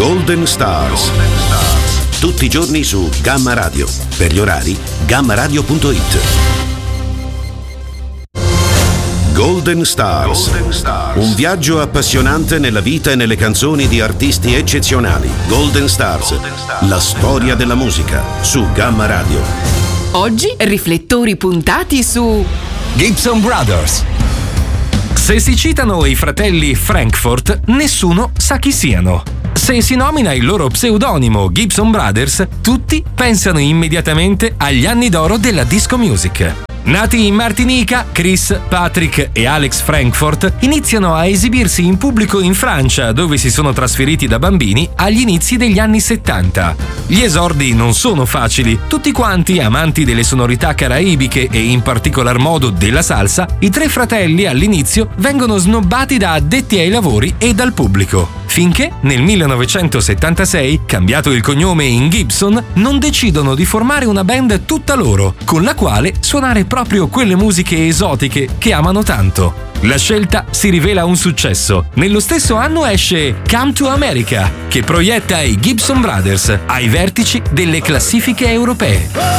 Golden Stars. Tutti i giorni su Gamma Radio. Per gli orari, gammaradio.it. Golden Stars. Un viaggio appassionante nella vita e nelle canzoni di artisti eccezionali. Golden Stars. La storia della musica su Gamma Radio. Oggi riflettori puntati su Gibson Brothers. Se si citano i fratelli Frankfurt, nessuno sa chi siano. Se si nomina il loro pseudonimo Gibson Brothers, tutti pensano immediatamente agli anni d'oro della disco music. Nati in Martinica, Chris, Patrick e Alex Frankfurt iniziano a esibirsi in pubblico in Francia, dove si sono trasferiti da bambini agli inizi degli anni 70. Gli esordi non sono facili. Tutti quanti amanti delle sonorità caraibiche e in particolar modo della salsa, i tre fratelli all'inizio vengono snobbati da addetti ai lavori e dal pubblico. Finché nel 1976, cambiato il cognome in Gibson, non decidono di formare una band tutta loro, con la quale suonare proprio quelle musiche esotiche che amano tanto. La scelta si rivela un successo. Nello stesso anno esce Come to America, che proietta i Gibson Brothers ai vertici delle classifiche europee.